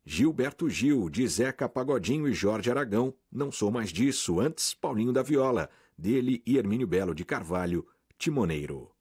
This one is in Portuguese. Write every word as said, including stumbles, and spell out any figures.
Gilberto Gil, de Zeca Pagodinho e Jorge Aragão, Não Sou Mais Disso, antes Paulinho da Viola, dele e Hermínio Belo de Carvalho, Timoneiro.